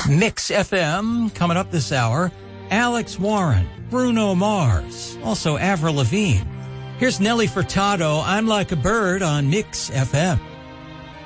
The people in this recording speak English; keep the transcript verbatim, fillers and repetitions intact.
Mix F M, coming up this hour, Alex Warren, Bruno Mars, also Avril Lavigne. Here's Nelly Furtado, I'm Like a Bird on Mix F M.